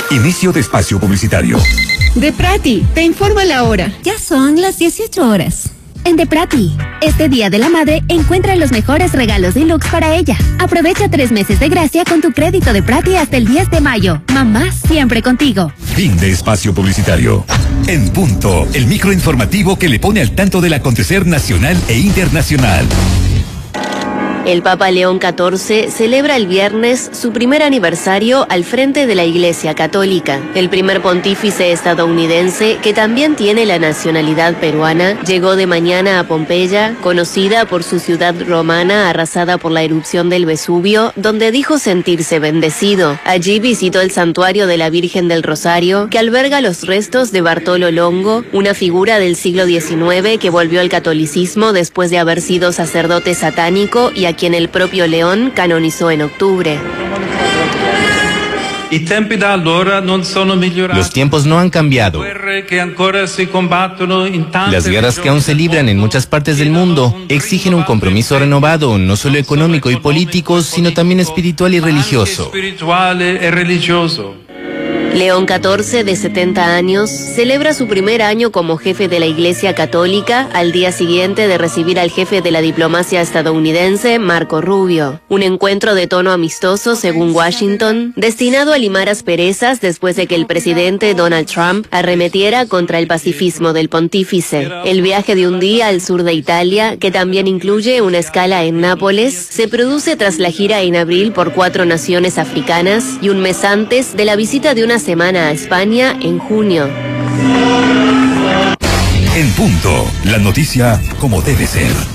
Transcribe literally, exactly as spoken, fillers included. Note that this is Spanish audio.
Inicio de espacio publicitario. Deprati, te informa la hora. Ya son las dieciocho horas. En Deprati, este Día de la Madre encuentra los mejores regalos deluxe para ella. Aprovecha tres meses de gracia con tu crédito Deprati hasta el diez de mayo. Mamá siempre contigo. Fin de espacio publicitario. En punto, el microinformativo que le pone al tanto del acontecer nacional e internacional. El Papa León catorce celebra el viernes su primer aniversario al frente de la Iglesia Católica. El primer pontífice estadounidense, que también tiene la nacionalidad peruana, llegó de mañana a Pompeya, conocida por su ciudad romana arrasada por la erupción del Vesubio, donde dijo sentirse bendecido. Allí visitó el santuario de la Virgen del Rosario, que alberga los restos de Bartolo Longo, una figura del siglo diecinueve que volvió al catolicismo después de haber sido sacerdote satánico y a quien el propio León canonizó en octubre. Los tiempos no han cambiado. Las guerras que aún se libran en muchas partes del mundo exigen un compromiso renovado, no solo económico y político, sino también espiritual y religioso. León catorce, de setenta años, celebra su primer año como jefe de la Iglesia Católica al día siguiente de recibir al jefe de la diplomacia estadounidense, Marco Rubio. Un encuentro de tono amistoso, según Washington, destinado a limar asperezas después de que el presidente Donald Trump arremetiera contra el pacifismo del pontífice. El viaje de un día al sur de Italia, que también incluye una escala en Nápoles, se produce tras la gira en abril por cuatro naciones africanas y un mes antes de la visita de una semana a España en junio. En punto, la noticia como debe ser.